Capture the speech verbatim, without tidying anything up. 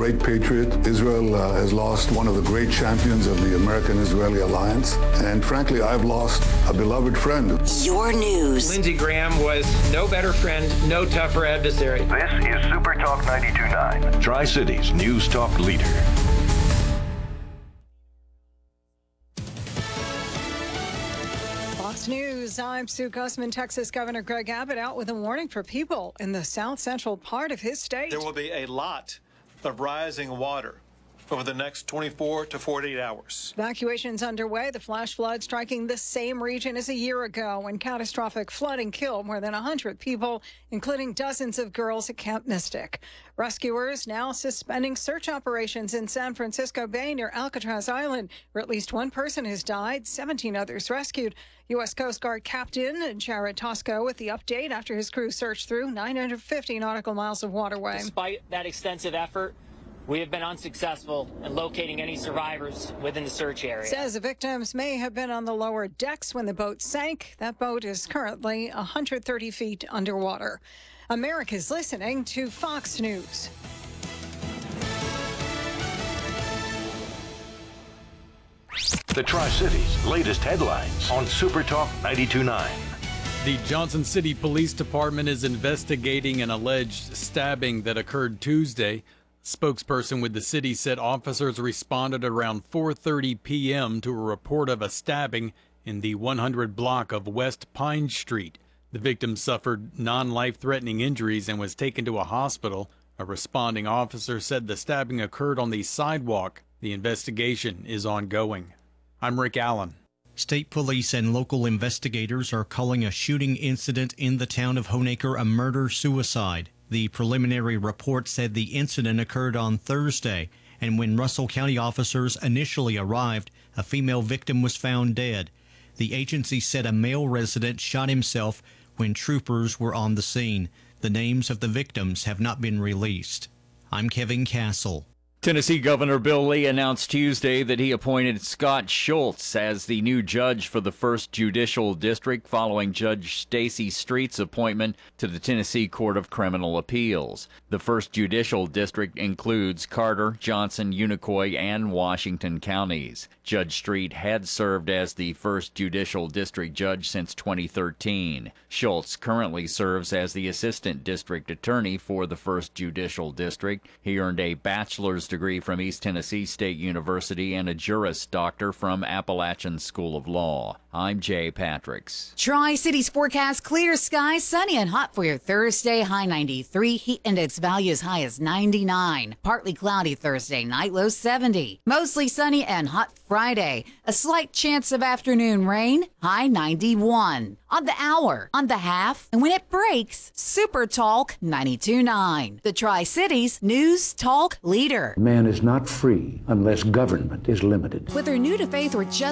great patriot. Israel uh, has lost one of the great champions of the American-Israeli alliance. And frankly, I've lost a beloved friend. Your news. Lindsey Graham was no better friend, no tougher adversary. This is Super Talk ninety-two point nine. Tri-Cities News Talk leader. Fox News, I'm Sue Gussman. Texas Governor Greg Abbott out with a warning for people in the south central part of his state. There will be a lot of rising water over the next twenty-four to forty-eight hours. Evacuations underway. The flash flood striking the same region as a year ago when catastrophic flooding killed more than one hundred people, including dozens of girls at Camp Mystic. Rescuers now suspending search operations in San Francisco Bay near Alcatraz Island, where at least one person has died, seventeen others rescued. U S Coast Guard Captain Jared Tosco with the update after his crew searched through nine hundred fifty nautical miles of waterway. Despite that extensive effort, we have been unsuccessful in locating any survivors within the search area. Says the victims may have been on the lower decks when the boat sank. That boat is currently one hundred thirty feet underwater. America's listening to Fox News. The Tri-Cities latest headlines on Super Talk ninety-two point nine. The Johnson City Police Department is investigating an alleged stabbing that occurred Tuesday. Spokesperson with the city said officers responded around four thirty p.m. to a report of a stabbing in the one hundred block of West Pine Street. The victim suffered non-life-threatening injuries and was taken to a hospital. A responding officer said the stabbing occurred on the sidewalk. The investigation is ongoing. I'm Rick Allen. State police and local investigators are calling a shooting incident in the town of Honaker a murder-suicide. The preliminary report said the incident occurred on Thursday, and when Russell County officers initially arrived, a female victim was found dead. The agency said a male resident shot himself when troopers were on the scene. The names of the victims have not been released. I'm Kevin Castle. Tennessee Governor Bill Lee announced Tuesday that he appointed Scott Schultz as the new judge for the first Judicial District following Judge Stacey Street's appointment to the Tennessee Court of Criminal Appeals. The first Judicial District includes Carter, Johnson, Unicoi, and Washington counties. Judge Street had served as the first Judicial District judge since twenty thirteen. Schultz currently serves as the Assistant District Attorney for the first Judicial District. He earned a bachelor's degree from East Tennessee State University and a Juris Doctor from Appalachian School of Law. I'm Jay Patricks. Tri-Cities forecast: clear skies, sunny and hot for your Thursday. High ninety-three, heat index value as high as ninety-nine. Partly cloudy Thursday night, low seventy. Mostly sunny and hot Friday. A slight chance of afternoon rain, high ninety-one. On the hour, on the half, and when it breaks, Super Talk ninety-two point nine. The Tri-Cities News Talk leader. Man is not free unless government is limited. Whether new to faith or just